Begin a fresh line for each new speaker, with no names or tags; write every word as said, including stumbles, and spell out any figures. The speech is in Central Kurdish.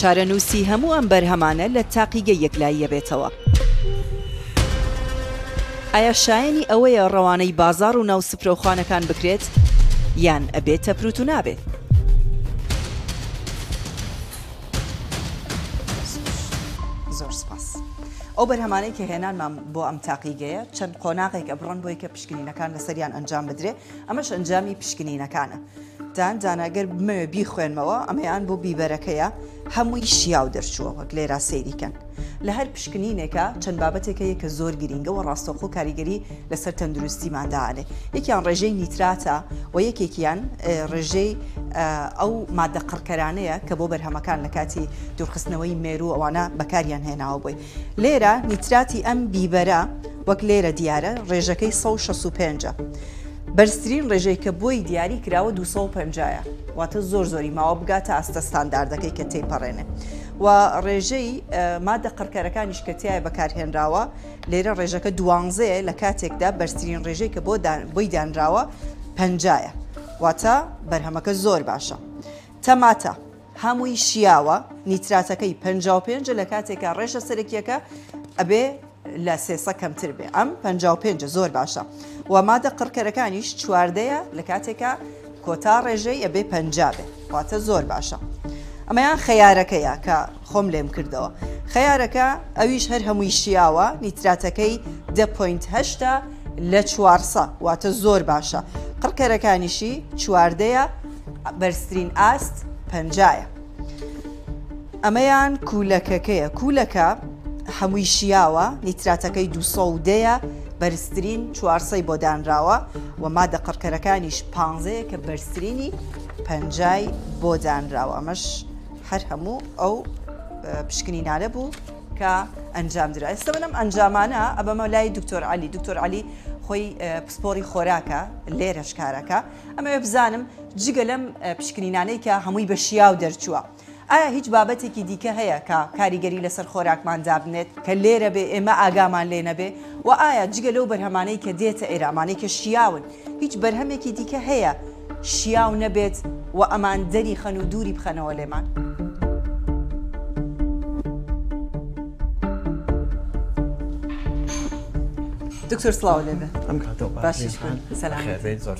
چارەنووسی هەموو ئەم بەرهەمانە لە تاقیگە یەکلاییە بێتەوە. ئایا شایەنی ئەوەیە ڕەوانەی بازاڕ و ناو سفرەوخوانەکان بکرێت یان ئەبێت تەپروت و نابێت؟ زۆر سپاس. ئەو بەرهەمانەی کە هێنانمان بۆ ئەم تاقیگەیە چەند قۆناغێک ئەبڕۆن بۆی کە پشکنینەکان لەسەریان ئەنجام بدرێ. ئەمەش ئەنجامی پشکنینەکانە. دان داناگەر بمەوێ بیخوێنمەوە ئەمەیان بۆ بیبەرەکەیە هەمووی شیاو دەرچووە وەک لێرا سەیریکەن. لە هەر پشکنینێکە چەند بابەتێکەیە کە زۆر گرینگە و ڕاستەوخۆ کاریگەری لەسەر تەندروستیمانداانێ. یەکیان ڕێژەی نیتراتە و یەکێکیان ڕێژەی ئەو مادە قڕکەرانەیە کە بۆ بەرهەمەکان لە کاتی دوورخستنەوەی مێرو ئەوانە بەکاریان هێناوە بووی. لێرە نیتراتی ئەم بیبەرە وەک لێرە دیارە ڕێژەکەی سەد و شەست و پێنج. بەرزترین ڕێژەی کە بۆی دیاری کراوە دووسەد و پەنجا، واتە زۆر زۆری ماوە بگاتە ئاستە ستانداردەکەی کە تێپەڕێنێ. و ڕێژەی مادە قڕکەرەکانیش کە تایە بەکارهێنراوە لێرە ڕێژەکە دوانزەیە لە کاتێکدا بەرزترین ڕێژەی کە بۆی دانراوە پەنجایە، واتە بەرهەمەکە زۆر باشە. تەماتە هەمووی شیاوە، نیتراتەکەی پەنجا و پێنج لە کاتێکە ڕێژە سەرەکیەکە ئەبێ لە سێسە کەمتر بێ. ئەم پەنجا و پێنج زۆر باشە. و مادە قڕکەرەکانیش چواردەیە لە کاتێکە کۆتا ڕێژەی ئەبێ پەنجا بێ، واتە زۆر باشە. ئەمەیان خەیارەکەیە کە خۆم لێم کردەوە. خەیارەکە ئەویش هەر هەمووی شیاوە، نیتراتەکەی دە پۆینت هەشت لە چوارسە، واتە زۆر باشە. قڕکەرەکانیشی چواردەیە، بەرزترین ئاست پەنجایە. ئەمەیان کوولەکەکەیە. کوولەکە هەمووی شیاوە، نیتراتەکەی دووسەد و دەیە، بەرزترین چوارسەی بۆ دانراوە و مادە قڕکەرەکانیش پانزەیە کە بەرزترینی پەنجای بۆ دانراوە. ئەمەش هەر هەموو ئەو پشکنینانە بوو کە ئەنجام درا. ئێستا منم ئەنجامانە ئەبەمە لای دکتۆر عەلی. دکتۆر عەلی خۆی پسپۆری خۆراکە، لێرەش کارەکە. ئەمەوێ بزانم جگە لەم پشکنینانەی کە هەمووی بە شیاو دەرچووە، ئایا هیچ بابەتێکی دیکە هەیە کە کاریگەری لەسەر خۆراکماندا بنێت کە لێرە بێ ئێمە ئاگامان لێ نەبێ؟ و ئایا جگە لەو بەرهەمانەی کە دێتە ئێرامانەی کە شیاون هیچ بەرهەمێکی دیکە هەیە شیاو نەبێت و ئەمان دەری خەن و دووری بخەنەوە لێمان؟ دکتۆر سڵاو لێبێ.
ئەم کاتەوە
باشیش بن. سەلام.